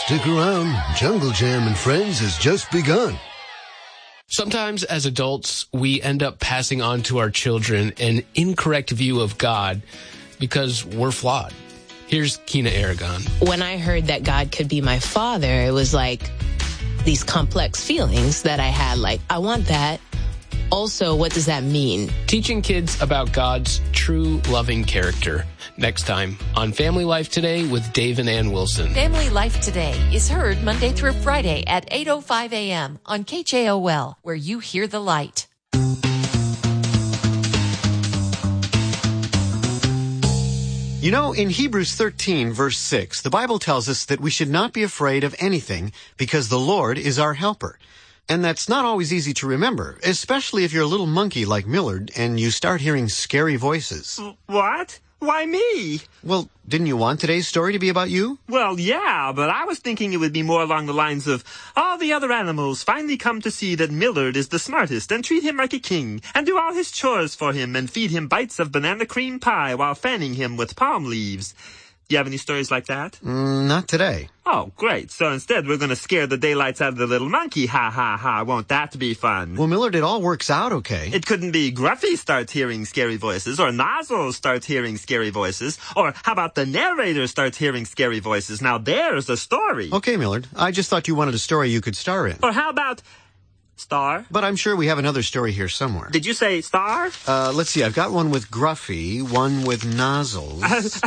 Stick around. Jungle Jam and Friends has just begun. Sometimes as adults, we end up passing on to our children an incorrect view of God because we're flawed. Here's Kina Aragon. When I heard that God could be my father, it was like these complex feelings that I had, like, I want that. Also, what does that mean? Teaching kids about God's true loving character. Next time on Family Life Today with Dave and Ann Wilson. Family Life Today is heard Monday through Friday at 8:05 a.m. on KJOL, where you hear the light. You know, in Hebrews 13, verse 6, the Bible tells us that we should not be afraid of anything because the Lord is our helper. And that's not always easy to remember, especially if you're a little monkey like Millard and you start hearing scary voices. What? Why me? Well, didn't you want today's story to be about you? Well, yeah, but I was thinking it would be more along the lines of, all the other animals finally come to see that Millard is the smartest and treat him like a king and do all his chores for him and feed him bites of banana cream pie while fanning him with palm leaves. Do you have any stories like that? Not today. Oh, great. So instead we're going to scare the daylights out of the little monkey. Ha, ha, ha. Won't that be fun? Well, Millard, it all works out okay. It couldn't be Gruffy starts hearing scary voices, or Nozzle starts hearing scary voices, or how about the narrator starts hearing scary voices? Now there's a story. Okay, Millard. I just thought you wanted a story you could star in. Or how about Star? But I'm sure we have another story here somewhere. Did you say Star? Let's see. I've got one with Gruffy, one with Nozzles.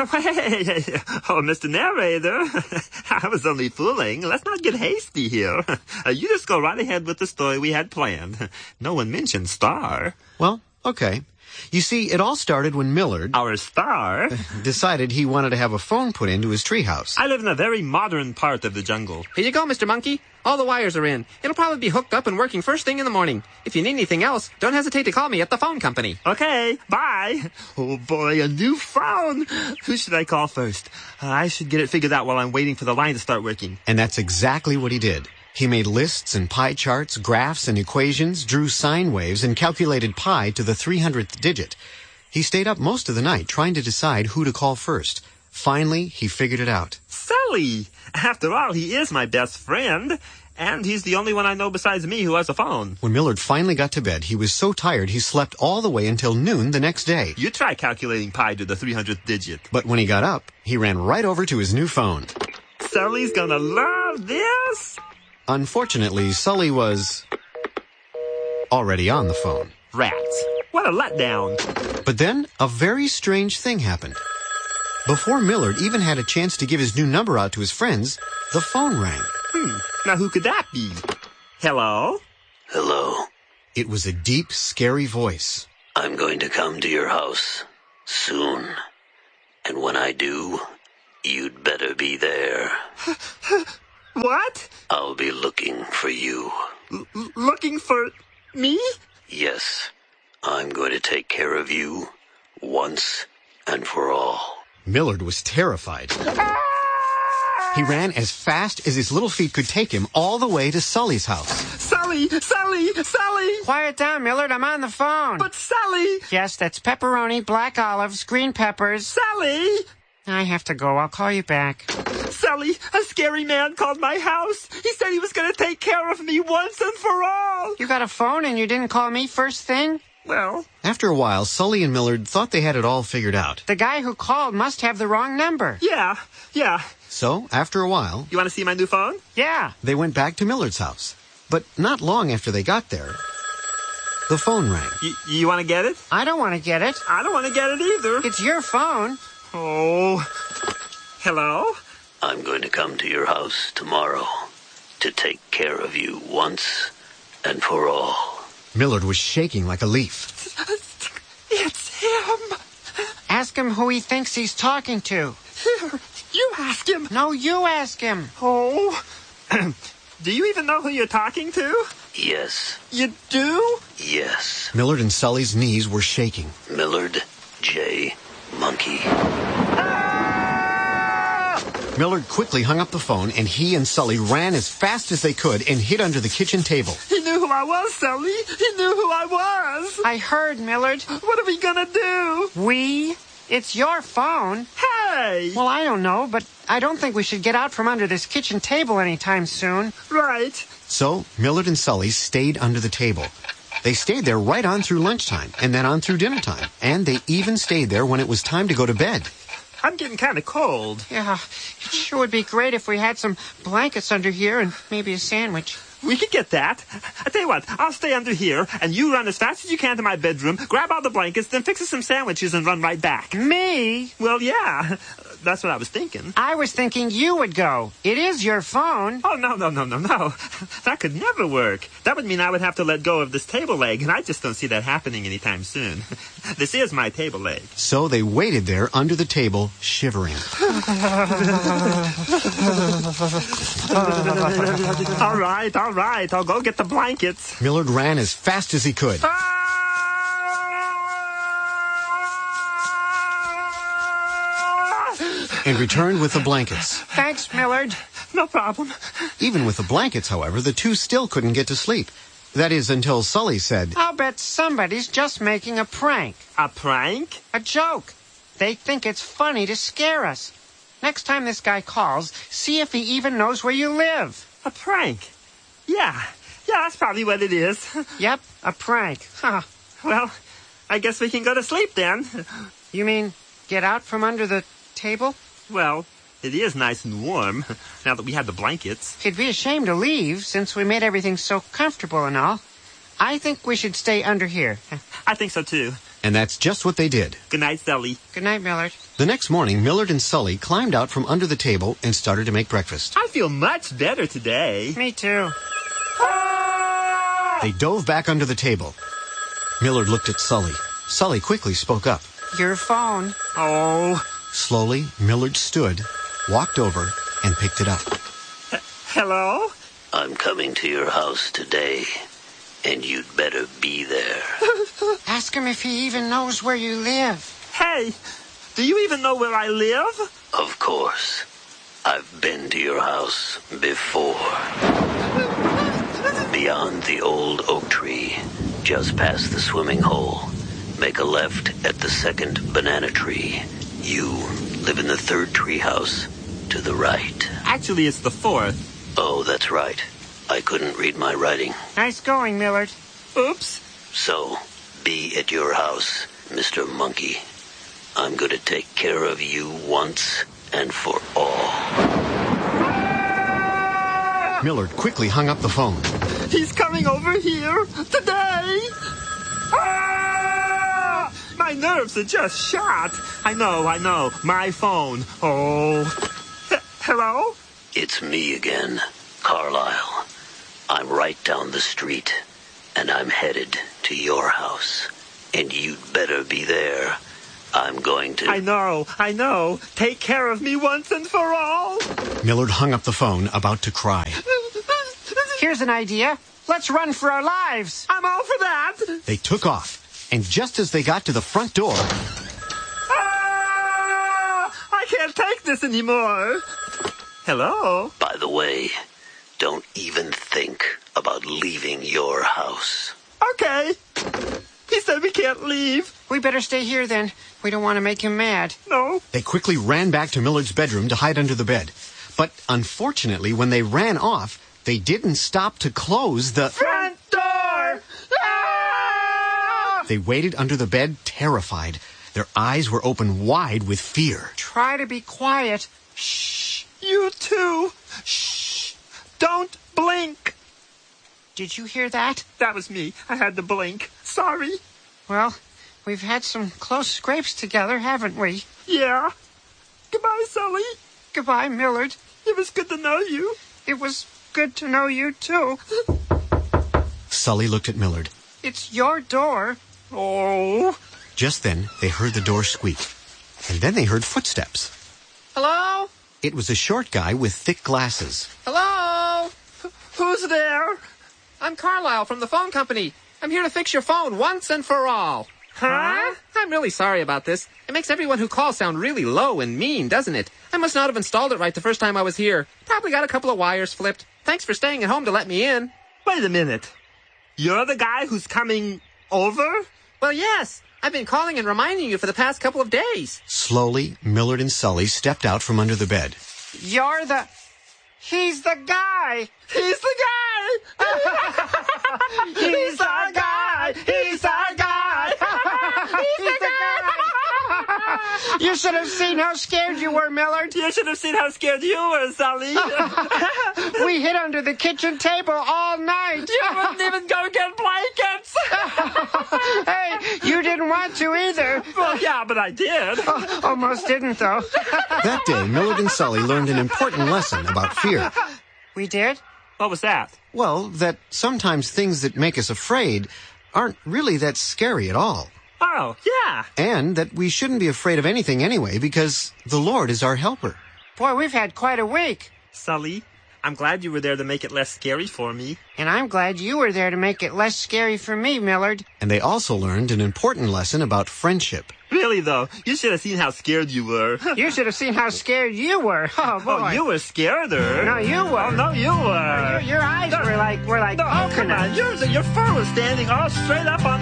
Oh, Mr. Narrator, I was only fooling. Let's not get hasty here. You just go right ahead with the story we had planned. No one mentioned Star. Well, okay. You see, it all started when Millard, our star, decided he wanted to have a phone put into his treehouse. I live in a very modern part of the jungle. Here you go, Mr. Monkey. All the wires are in. It'll probably be hooked up and working first thing in the morning. If you need anything else, don't hesitate to call me at the phone company. Okay, bye. Oh boy, a new phone. Who should I call first? I should get it figured out while I'm waiting for the line to start working. And that's exactly what he did. He made lists and pie charts, graphs and equations, drew sine waves, and calculated pi to the 300th digit. He stayed up most of the night trying to decide who to call first. Finally, he figured it out. Sully! After all, he is my best friend. And he's the only one I know besides me who has a phone. When Millard finally got to bed, he was so tired he slept all the way until noon the next day. You try calculating pi to the 300th digit. But when he got up, he ran right over to his new phone. Sully's gonna love this! Unfortunately, Sully was already on the phone. Rats. What a letdown. But then, a very strange thing happened. Before Millard even had a chance to give his new number out to his friends, the phone rang. Now who could that be? Hello? Hello. It was a deep, scary voice. I'm going to come to your house soon. And when I do, you'd better be there. What? I'll be looking for you. Looking for me? Yes. I'm going to take care of you once and for all. Millard was terrified. He ran as fast as his little feet could take him all the way to Sully's house. Sully! Sully! Sully! Quiet down, Millard. I'm on the phone. But Sully! Yes, that's pepperoni, black olives, green peppers. Sully! I have to go. I'll call you back. Sully, a scary man called my house. He said he was going to take care of me once and for all. You got a phone and you didn't call me first thing? Well, after a while, Sully and Millard thought they had it all figured out. The guy who called must have the wrong number. Yeah. So, after a while... You want to see my new phone? Yeah. They went back to Millard's house. But not long after they got there, the phone rang. You want to get it? I don't want to get it. I don't want to get it either. It's your phone. Oh. Hello? I'm going to come to your house tomorrow to take care of you once and for all. Millard was shaking like a leaf. It's him. Ask him who he thinks he's talking to. Here, you ask him. No, you ask him. Oh. Do you even know who you're talking to? Yes. You do? Yes. Millard and Sully's knees were shaking. Millard J. Monkey. Millard quickly hung up the phone, and he and Sully ran as fast as they could and hid under the kitchen table. He knew who I was, Sully. He knew who I was. I heard, Millard. What are we gonna do? We? It's your phone. Hey! Well, I don't know, but I don't think we should get out from under this kitchen table anytime soon. Right. So Millard and Sully stayed under the table. They stayed there right on through lunchtime and then on through dinner time. And they even stayed there when it was time to go to bed. I'm getting kind of cold. Yeah, it sure would be great if we had some blankets under here and maybe a sandwich. We could get that. I tell you what, I'll stay under here, and you run as fast as you can to my bedroom, grab all the blankets, then fix us some sandwiches and run right back. Me? Well, yeah. That's what I was thinking. I was thinking you would go. It is your phone. Oh, no. That could never work. That would mean I would have to let go of this table leg, and I just don't see that happening anytime soon. This is my table leg. So they waited there under the table, shivering. All right. I'll go get the blankets. Millard ran as fast as he could. And returned with the blankets. Thanks, Millard. No problem. Even with the blankets, however, the two still couldn't get to sleep. That is, until Sully said, I'll bet somebody's just making a prank. A prank? A joke. They think it's funny to scare us. Next time this guy calls, see if he even knows where you live. A prank? Yeah, that's probably what it is. Yep, a prank. Huh. Well, I guess we can go to sleep then. You mean get out from under the table? Well, it is nice and warm, now that we have the blankets. It'd be a shame to leave, since we made everything so comfortable and all. I think we should stay under here. I think so, too. And that's just what they did. Good night, Sully. Good night, Millard. The next morning, Millard and Sully climbed out from under the table and started to make breakfast. I feel much better today. Me too. They dove back under the table. Millard looked at Sully. Sully quickly spoke up. Your phone. Oh. Slowly, Millard stood, walked over, and picked it up. Hello? I'm coming to your house today, and you'd better be there. Ask him if he even knows where you live. Hey, do you even know where I live? Of course. I've been to your house before. Beyond the old oak tree, just past the swimming hole, make a left at the second banana tree. You live in the third tree house to the right. Actually, it's the fourth. Oh, that's right. I couldn't read my writing. Nice going, Millard. Oops. So, be at your house, Mr. Monkey. I'm going to take care of you once and for all. Millard quickly hung up the phone. He's coming over here today. Ah! My nerves are just shot. I know. My phone. Oh. Hello? It's me again, Carlisle. I'm right down the street, and I'm headed to your house. And you'd better be there. I'm going to... I know. Take care of me once and for all. Millard hung up the phone, about to cry. Here's an idea. Let's run for our lives. I'm all for that. They took off, and just as they got to the front door... I can't take this anymore. Hello? By the way, don't even think about leaving your house. Okay. He said we can't leave. We better stay here then. We don't want to make him mad. No. They quickly ran back to Millard's bedroom to hide under the bed. But unfortunately, when they ran off, they didn't stop to close the front door. Ah! They waited under the bed, terrified. Their eyes were open wide with fear. Try to be quiet. Shh. You too. Shh. Don't blink. Did you hear that? That was me. I had to blink. Sorry. Well, we've had some close scrapes together, haven't we? Yeah. Goodbye, Sully. Goodbye, Millard. It was good to know you. It was good to know you, too. Sully looked at Millard. It's your door. Oh. Just then, they heard the door squeak. And then they heard footsteps. Hello? It was a short guy with thick glasses. Hello? Who's there? I'm Carlisle from the phone company. I'm here to fix your phone once and for all. Huh? I'm really sorry about this. It makes everyone who calls sound really low and mean, doesn't it? I must not have installed it right the first time I was here. Probably got a couple of wires flipped. Thanks for staying at home to let me in. Wait a minute. You're the guy who's coming over? Well, yes. I've been calling and reminding you for the past couple of days. Slowly, Millard and Sully stepped out from under the bed. You're the... He's the guy! He's the guy! He's our guy! He's our guy! He's the guy! You should have seen how scared you were, Millard. You should have seen how scared you were, Sully. We hid under the kitchen table all night. You wouldn't even go get blankets. Hey, you didn't want to either. Well, yeah, but I did. Almost didn't, though. That day, Millard and Sully learned an important lesson about fear. We did? What was that? Well, that sometimes things that make us afraid aren't really that scary at all. Oh, yeah. And that we shouldn't be afraid of anything anyway, because the Lord is our helper. Boy, we've had quite a week. Sully, I'm glad you were there to make it less scary for me. And I'm glad you were there to make it less scary for me, Millard. And they also learned an important lesson about friendship. Really, though, you should have seen how scared you were. You should have seen how scared you were. Oh, boy. Oh, you were scareder. No, you were. Oh, no, you were. Your eyes were like no, come coconut. on. Your fur was standing all straight up on